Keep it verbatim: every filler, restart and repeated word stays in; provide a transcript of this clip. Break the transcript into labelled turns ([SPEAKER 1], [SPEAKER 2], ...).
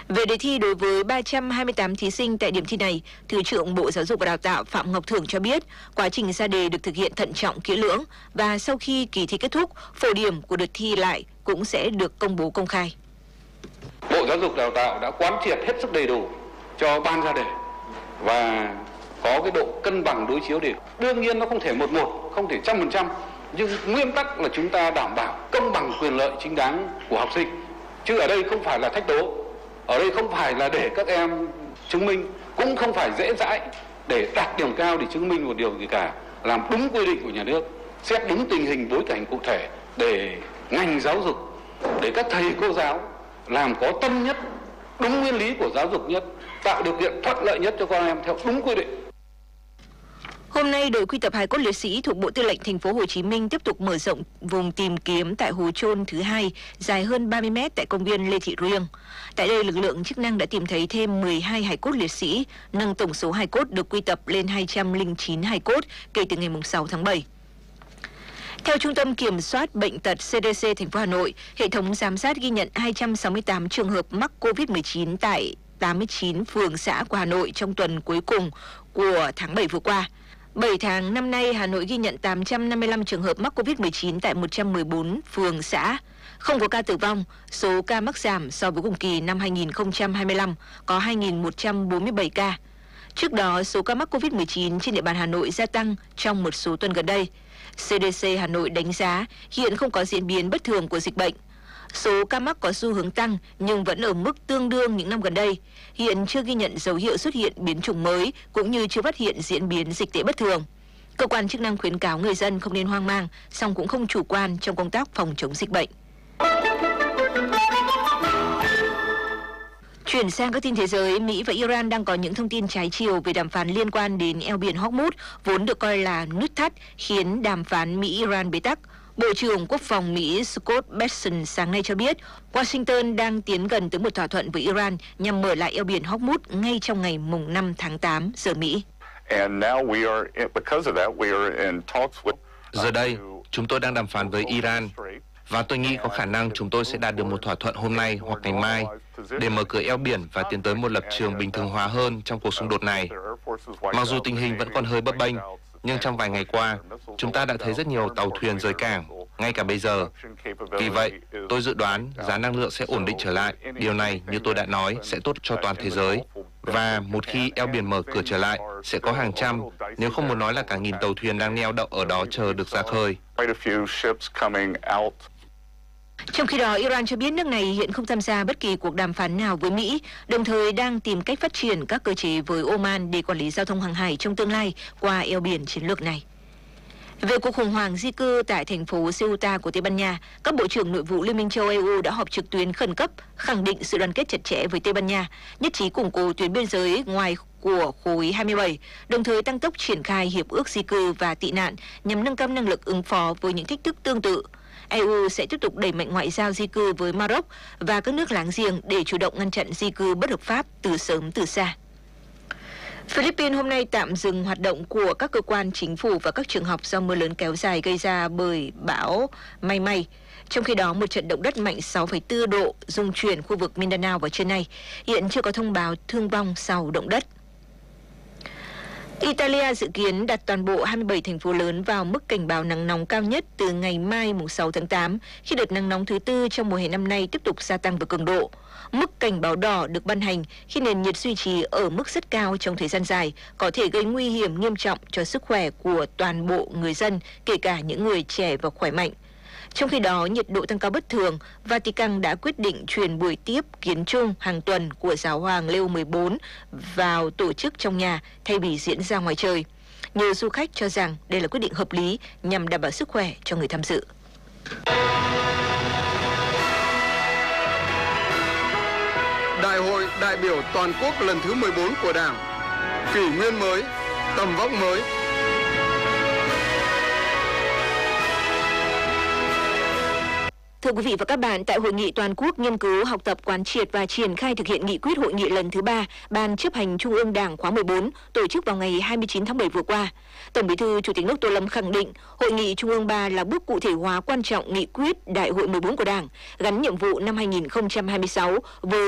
[SPEAKER 1] Về đề thi đối với ba trăm hai mươi tám thí sinh tại điểm thi này, Thứ trưởng Bộ Giáo dục và Đào tạo Phạm Ngọc Thưởng cho biết, quá trình ra đề được thực hiện thận trọng kỹ lưỡng và sau khi kỳ thi kết thúc, phổ điểm của đợt thi lại cũng sẽ được công bố công khai.
[SPEAKER 2] Bộ Giáo dục Đào tạo đã quán triệt hết sức đầy đủ cho ban ra đề và có cái độ cân bằng đối chiếu đề. Đương nhiên nó không thể một một, không thể trăm phần trăm, nhưng nguyên tắc là chúng ta đảm bảo công bằng quyền lợi chính đáng của học sinh. Chứ ở đây không phải là thách đố, ở đây không phải là để các em chứng minh, cũng không phải dễ dãi để đạt điểm cao để chứng minh một điều gì cả. Làm đúng quy định của nhà nước, xét đúng tình hình bối cảnh cụ thể để ngành giáo dục, để các thầy cô giáo làm có tâm nhất, đúng nguyên lý của giáo dục nhất, tạo điều kiện thuận lợi nhất cho con em theo đúng quy định.
[SPEAKER 1] Hôm nay, đội quy tập hài cốt liệt sĩ thuộc Bộ Tư lệnh Thành phố Hồ Chí Minh tiếp tục mở rộng vùng tìm kiếm tại hố chôn thứ hai dài hơn ba mươi mét tại công viên Lê Thị Riêng. Tại đây, lực lượng chức năng đã tìm thấy thêm mười hai hài cốt liệt sĩ, nâng tổng số hài cốt được quy tập lên hai trăm lẻ chín hài cốt kể từ ngày sáu tháng bảy. Theo Trung tâm Kiểm soát Bệnh tật xê đê xê thành phố Hà Nội, hệ thống giám sát ghi nhận hai trăm sáu mươi tám trường hợp mắc covid mười chín tại tám mươi chín phường xã của Hà Nội trong tuần cuối cùng của tháng bảy vừa qua. bảy tháng năm nay, Hà Nội ghi nhận tám trăm năm mươi lăm trường hợp mắc covid mười chín tại một trăm mười bốn phường xã. Không có ca tử vong, số ca mắc giảm so với cùng kỳ năm hai nghìn không trăm hai mươi lăm, có hai nghìn một trăm bốn mươi bảy ca. Trước đó, số ca mắc covid mười chín trên địa bàn Hà Nội gia tăng trong một số tuần gần đây. xê đê xê Hà Nội đánh giá hiện không có diễn biến bất thường của dịch bệnh. Số ca mắc có xu hướng tăng nhưng vẫn ở mức tương đương những năm gần đây. Hiện chưa ghi nhận dấu hiệu xuất hiện biến chủng mới cũng như chưa phát hiện diễn biến dịch tễ bất thường. Cơ quan chức năng khuyến cáo người dân không nên hoang mang, song cũng không chủ quan trong công tác phòng chống dịch bệnh. Chuyển sang các tin thế giới, Mỹ và Iran đang có những thông tin trái chiều về đàm phán liên quan đến eo biển Hormuz, vốn được coi là nút thắt khiến đàm phán Mỹ-Iran bế tắc. Bộ trưởng Quốc phòng Mỹ Scott Bessent sáng nay cho biết, Washington đang tiến gần tới một thỏa thuận với Iran nhằm mở lại eo biển Hormuz ngay trong ngày mùng năm tháng tám giờ Mỹ.
[SPEAKER 3] Giờ đây, chúng tôi đang đàm phán với Iran, và tôi nghĩ có khả năng chúng tôi sẽ đạt được một thỏa thuận hôm nay hoặc ngày mai để mở cửa eo biển và tiến tới một lập trường bình thường hóa hơn trong cuộc xung đột này. Mặc dù tình hình vẫn còn hơi bấp bênh, nhưng trong vài ngày qua, chúng ta đã thấy rất nhiều tàu thuyền rời cảng, ngay cả bây giờ. Vì vậy, tôi dự đoán giá năng lượng sẽ ổn định trở lại. Điều này, như tôi đã nói, sẽ tốt cho toàn thế giới. Và một khi eo biển mở cửa trở lại, sẽ có hàng trăm, nếu không muốn nói là cả nghìn tàu thuyền đang neo đậu ở đó chờ được ra khơi.
[SPEAKER 1] Trong khi đó, Iran cho biết nước này hiện không tham gia bất kỳ cuộc đàm phán nào với Mỹ, đồng thời đang tìm cách phát triển các cơ chế với Oman để quản lý giao thông hàng hải trong tương lai qua eo biển chiến lược này. Về cuộc khủng hoảng di cư tại thành phố Ceuta của Tây Ban Nha, các bộ trưởng nội vụ Liên minh châu e u đã họp trực tuyến khẩn cấp, khẳng định sự đoàn kết chặt chẽ với Tây Ban Nha, nhất trí củng cố tuyến biên giới ngoài của khối hai mươi bảy, đồng thời tăng tốc triển khai hiệp ước di cư và tị nạn nhằm nâng cao năng lực ứng phó với những thách thức tương tự. e u sẽ tiếp tục đẩy mạnh ngoại giao di cư với Maroc và các nước láng giềng để chủ động ngăn chặn di cư bất hợp pháp từ sớm từ xa. Philippines hôm nay tạm dừng hoạt động của các cơ quan chính phủ và các trường học do mưa lớn kéo dài gây ra bởi bão May May. Trong khi đó, một trận động đất mạnh sáu phẩy bốn độ rung chuyển khu vực Mindanao vào trưa nay. Hiện chưa có thông báo thương vong sau động đất. Italia dự kiến đặt toàn bộ hai mươi bảy thành phố lớn vào mức cảnh báo nắng nóng cao nhất từ ngày mai sáu tháng tám, khi đợt nắng nóng thứ tư trong mùa hè năm nay tiếp tục gia tăng về cường độ. Mức cảnh báo đỏ được ban hành khi nền nhiệt duy trì ở mức rất cao trong thời gian dài, có thể gây nguy hiểm nghiêm trọng cho sức khỏe của toàn bộ người dân, kể cả những người trẻ và khỏe mạnh. Trong khi đó, nhiệt độ tăng cao bất thường, Vatican đã quyết định chuyển buổi tiếp kiến chung hàng tuần của Giáo hoàng Leo mười bốn vào tổ chức trong nhà thay vì diễn ra ngoài trời. Nhiều du khách cho rằng đây là quyết định hợp lý nhằm đảm bảo sức khỏe cho người tham dự.
[SPEAKER 4] Đại hội đại biểu toàn quốc lần thứ mười bốn của Đảng, kỷ nguyên mới, tầm vóc mới.
[SPEAKER 1] Thưa quý vị và các bạn, tại Hội nghị Toàn quốc nghiên cứu, học tập, quán triệt và triển khai thực hiện nghị quyết hội nghị lần thứ ba, Ban chấp hành Trung ương Đảng khóa mười bốn, tổ chức vào ngày hai mươi chín tháng bảy vừa qua, Tổng Bí thư Chủ tịch nước Tô Lâm khẳng định Hội nghị Trung ương ba là bước cụ thể hóa quan trọng nghị quyết Đại hội mười bốn của Đảng, gắn nhiệm vụ năm hai nghìn không trăm hai mươi sáu với